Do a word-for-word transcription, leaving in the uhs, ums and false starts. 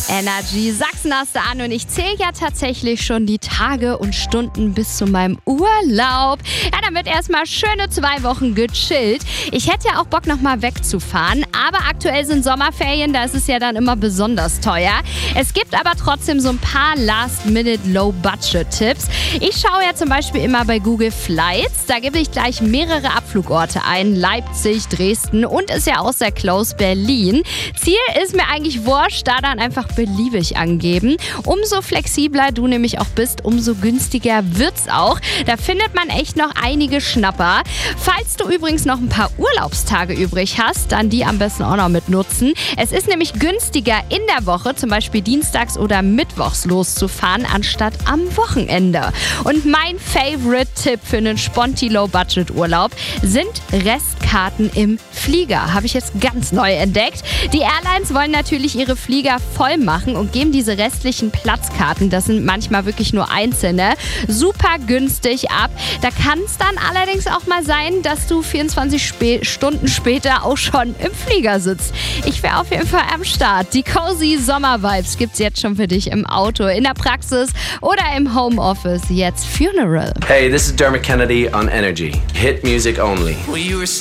Energy Sachsen hast du an und ich zähle ja tatsächlich schon die Tage und Stunden bis zu meinem Urlaub. Ja, dann wird erstmal schöne zwei Wochen gechillt. Ich hätte ja auch Bock, nochmal wegzufahren, aber aktuell sind Sommerferien, da ist es ja dann immer besonders teuer. Es gibt aber trotzdem so ein paar Last-Minute-Low-Budget-Tipps. Ich schaue ja zum Beispiel immer bei Google Flights, da gebe ich gleich mehrere Abflugorte ein, Leipzig, Dresden und ist ja auch sehr close Berlin. Ziel ist mir eigentlich wurscht, da dann einfach beliebig angeben. Umso flexibler du nämlich auch bist, umso günstiger wird's auch. Da findet man echt noch einige Schnapper. Falls du übrigens noch ein paar Urlaubstage übrig hast, dann die am besten auch noch mit nutzen. Es ist nämlich günstiger in der Woche, zum Beispiel dienstags oder mittwochs loszufahren, anstatt am Wochenende. Und mein Favorite-Tipp für einen Sponti-Low-Budget-Urlaub sind Restkarten im Flieger. Habe ich jetzt ganz neu entdeckt. Die Airlines wollen natürlich ihre Flieger voll machen und geben diese restlichen Platzkarten, das sind manchmal wirklich nur einzelne, super günstig ab. Da kann es dann allerdings auch mal sein, dass du vierundzwanzig Sp- Stunden später auch schon im Flieger sitzt. Ich wäre auf jeden Fall am Start. Die cozy Sommer-Vibes gibt's jetzt schon für dich im Auto, in der Praxis oder im Homeoffice. Jetzt Funeral. Hey, this is Dermot Kennedy on Energy. Hit music only. Well, you were